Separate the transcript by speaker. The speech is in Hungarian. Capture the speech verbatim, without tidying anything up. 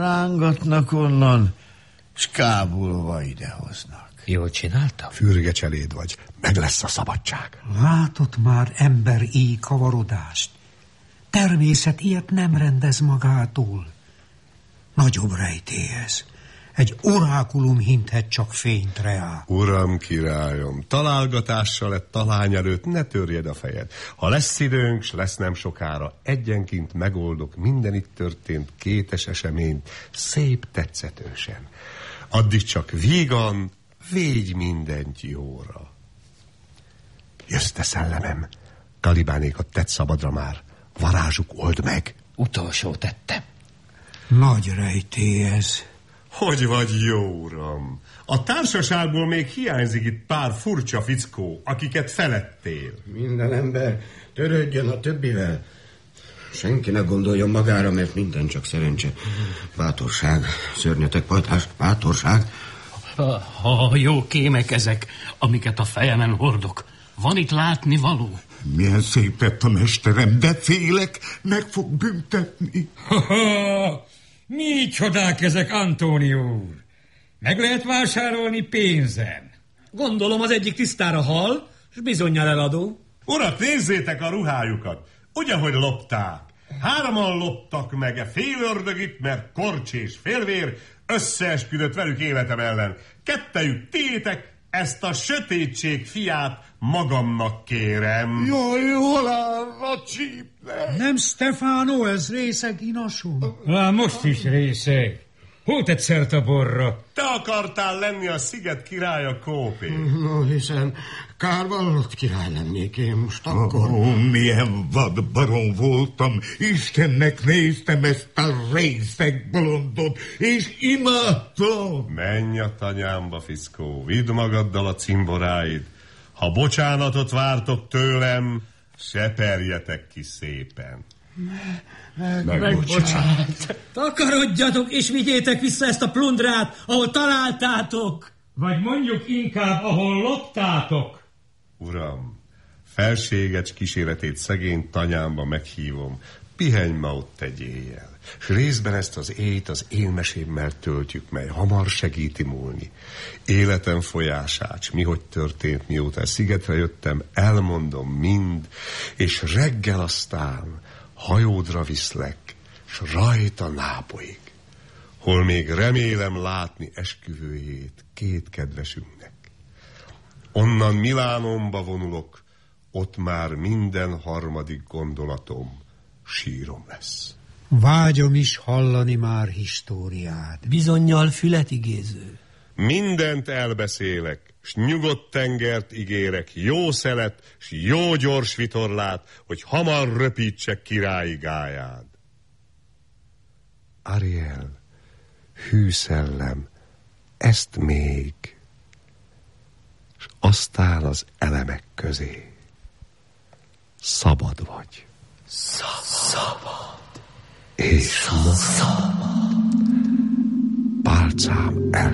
Speaker 1: rángatnak onnan, s kábulva idehoznak.
Speaker 2: Jól csináltam?
Speaker 3: Fürgecseléd vagy, meg lesz a szabadság.
Speaker 4: Látott már ember éj kavarodást. Természet ilyet nem rendez magától. Nagyobb rejtély ez. Egy orákulum hinthet csak fényt reá.
Speaker 3: Uram, királyom, találgatással egy talány előtt ne törjed a fejed. Ha lesz időnk, s lesz nem sokára, egyenként megoldok minden itt történt kétes eseményt szép tetszetősen. Addig csak vígan, védj mindent jóra. Jössz te szellemem, Kalibánékat tett szabadra már, varázsuk old meg.
Speaker 2: Utolsó tettem.
Speaker 4: Nagy rejtély ez.
Speaker 3: Hogy vagy jó, uram? A társaságból még hiányzik itt pár furcsa fickó, akiket felettél.
Speaker 5: Minden ember törődjön a többivel. Senki ne gondoljon magára, mert minden csak szerencse. Bátorság, szörnyetek pajtás, bátorság.
Speaker 6: Ha, ha jó kémek ezek, amiket a fejemen hordok. Van itt látni való?
Speaker 7: Milyen szép tett a mesterem, de félek, meg fog büntetni.
Speaker 8: Ha-ha! Mi csodák ezek, Antónió úr? Meg lehet vásárolni pénzen.
Speaker 9: Gondolom az egyik tisztára hal, és bizonnyal eladó.
Speaker 3: Urak, nézzétek a ruhájukat! Ugyanhogy lopták. Hárman loptak meg, e félördög itt, mert korcs és félvér összeesküdött velük életem ellen. Kettejük tiétek, ezt a sötétség fiát magamnak kérem.
Speaker 7: Jaj, jól áll a csípnek.
Speaker 4: Nem Stefano, ez részeg, inasom.
Speaker 8: Lá, most is részeg. Hol tett szert a borra?
Speaker 3: Te akartál lenni a sziget királya, Kópé.
Speaker 5: No, hiszen kárvallott király lennék én most akkor.
Speaker 7: Ó, oh, milyen vad barom voltam. Istennek néztem ezt a részeg bolondot, és imádtam.
Speaker 3: Menj a tanyámba, fiszkó, vidd magaddal a cimboráid. Ha bocsánatot vártok tőlem, seperjetek ki szépen.
Speaker 9: Megbocsánat. Takarodjatok, és vigyétek vissza ezt a plundrát, ahol találtátok.
Speaker 8: Vagy mondjuk inkább, ahol loptátok.
Speaker 3: Uram, felségecs kíséretét szegény tanyámba meghívom. Pihenj ma ott egy éjjel. S részben ezt az éjt az én mesémmel töltjük, mely hamar segíti múlni. Életem folyását, s mi hogy történt, mióta a szigetre jöttem, elmondom mind, és reggel aztán hajódra viszlek, s rajta Nápolyig, hol még remélem látni esküvőjét két kedvesünknek. Onnan Milánomba vonulok, ott már minden harmadik gondolatom sírom lesz.
Speaker 4: Vágyom is hallani már históriát.
Speaker 9: Bizonnyal fület igéző.
Speaker 3: Mindent elbeszélek, s nyugodt tengert ígérek, jó szelet, s jó gyors vitorlát, hogy hamar röpítsek királyi gályád. Ariel, hű szellem, ezt még, s aztán az elemek közé. Szabad vagy.
Speaker 9: Szabad.
Speaker 3: És most pálcám el.